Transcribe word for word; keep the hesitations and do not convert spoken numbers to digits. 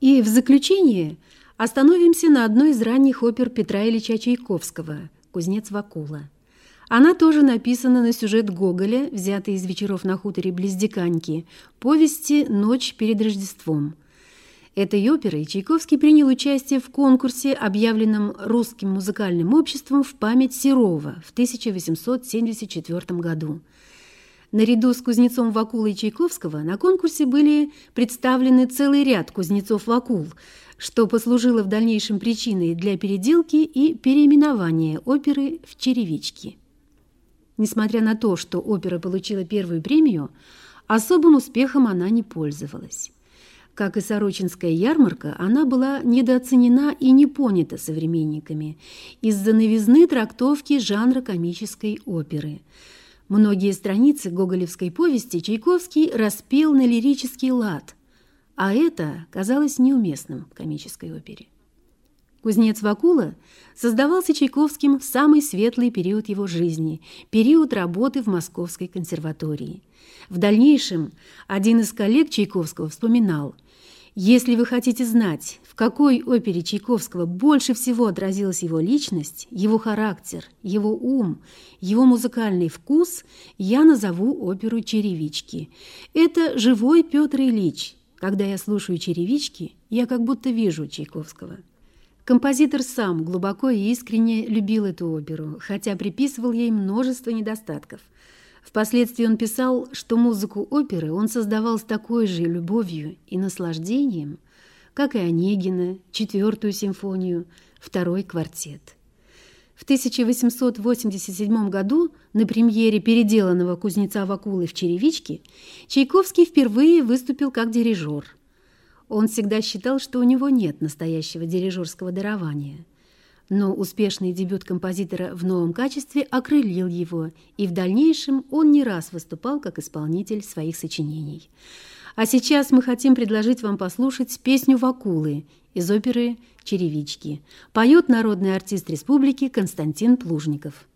И в заключение остановимся на одной из ранних опер Петра Ильича Чайковского «Кузнец Вакула». Она тоже написана на сюжет Гоголя, взятый из «Вечеров на хуторе близ Диканьки», повести «Ночь перед Рождеством». Этой оперой Чайковский принял участие в конкурсе, объявленном Русским музыкальным обществом в память Серова в тысяча восемьсот семьдесят четвёртом году. Наряду с кузнецом Вакулой Чайковского на конкурсе были представлены целый ряд кузнецов-вакул, что послужило в дальнейшем причиной для переделки и переименования оперы в «Черевички». Несмотря на то, что опера получила первую премию, особым успехом она не пользовалась. Как и «Сорочинская ярмарка», она была недооценена и не понята современниками из-за новизны трактовки жанра комической оперы. Многие страницы гоголевской повести Чайковский распел на лирический лад, а это казалось неуместным в комической опере. «Кузнец Вакула» создавался Чайковским в самый светлый период его жизни, период работы в Московской консерватории. В дальнейшем один из коллег Чайковского вспоминал: «Если вы хотите знать, в какой опере Чайковского больше всего отразилась его личность, его характер, его ум, его музыкальный вкус, я назову оперу «Черевички». Это живой Петр Ильич. Когда я слушаю «Черевички», я как будто вижу Чайковского». Композитор сам глубоко и искренне любил эту оперу, хотя приписывал ей множество недостатков. Впоследствии он писал, что музыку оперы он создавал с такой же любовью и наслаждением, как и Онегина, четвертую симфонию, второй квартет. В тысяча восемьсот восемьдесят седьмом году на премьере переделанного «Кузнеца Вакулы» в «Черевичке» Чайковский впервые выступил как дирижер. Он всегда считал, что у него нет настоящего дирижерского дарования. Но успешный дебют композитора в новом качестве окрылил его, и в дальнейшем он не раз выступал как исполнитель своих сочинений. А сейчас мы хотим предложить вам послушать песню «Вакулы» из оперы «Черевички». Поет народный артист республики Константин Плужников.